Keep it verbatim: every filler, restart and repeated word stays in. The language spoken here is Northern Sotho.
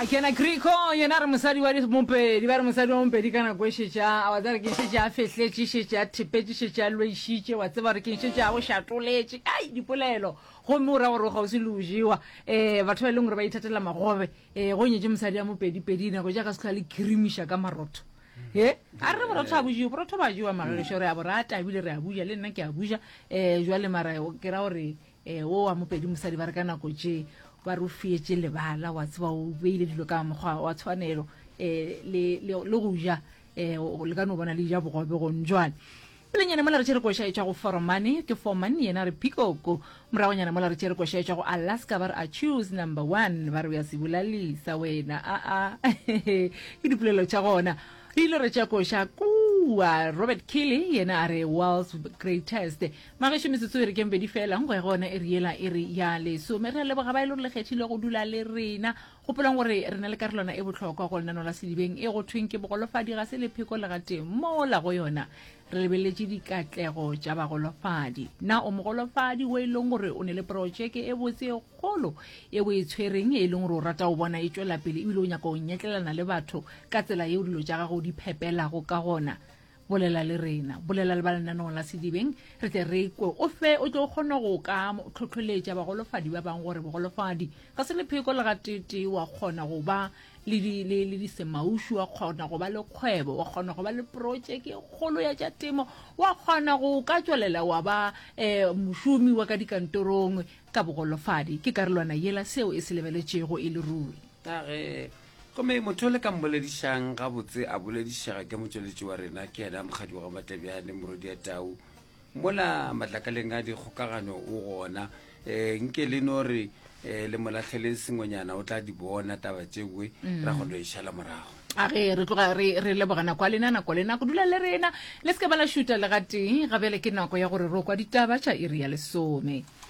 Kena Griko yena re mosadi wa Mompedi ba re mosadi wa Mompedi kana go shetja a wa tsare ke shetja a fehletse shetja thepetse shetja lo ishitse wa tseba re ke shetja go shatoletse ai dipolelo go mo ra gore go se lujiwa eh batho ba leng re ba ithatela magobe eh go nyetse mosadi ya Mompedi pedi na go ja ka se khale krimisha ka marotho he a re borotho a bujiwa borotho ba jiwa magale shore a borata bile re a buja le nna ke a buja eh jwa le mara ke ra gore eh o wa Mompedi mosadi ba re kana go tje ba rufietse lebala wa tseba o beile dilo ka mogwa wa tshwanelo eh le le go ja eh le ka no bona le ja bogobe go njwana pele nyane mola re tsere go shaetsa go formane ke formane yena re pikoko mrago nyane mola re tsere go shaetsa go Alaska ba re a choose number one ba re ya sibulalisa wena a a ke dipolelo tsa gona ile re tsa go sha kuwa Robert Kelly yena are world's greatest magasho metsotso re kembe di fela ngo ya gona e riela e re ya le so me re le boga ba ile le kgethile go dula le rena go polang gore re na le karolwana e botlhokwa go lena no la sedibeng e go tweng ke bogolofadi ga se le pheko le ga teng mo la go yona re lebeletse dikatlego tša bagolofadi na o mogolofadi we leng gore o ne le project e botse golo e bo e tshwereng e leng gore o rata o bona e tswela pele e bile o nyaka o nyetlelana le batho ka tsela ye o dilo tša gago di phepela go ka gona bolela le rena bolela le balana no la sedibeng re tle re go o fe o tlo gona go ka tlhotlholetša bagolofadi ba bang gore bogolofadi ga se le pheko le ga tete wa gona go ba le di le di semaushu wa gona go ba le kgwebo wa gona go ba le project e golo ya tša temo wa gona go ka tswelela wa ba eh mošomi wa ka dikantorong ka bogolofadi ke karolwana yela seo e se lebeletšego e le ruri ta ge kome motho le ka mboledišang ga botse a boledišaga ke motsweletši wa rena ke ena mogadi wa Matlebjane morodi ya tau mola matlakaleng a dikgokagano o gona um nke le no re um le molatlheleng sengwenyana o tla di bona taba tšengwe ra go no ešala morago a ge re tloga re lebogana kwa lena nako le nako dula le rena le se ka ba la šuta le gateng gabele ke nako ya gore ro kwa ditaba tša iri ya lesome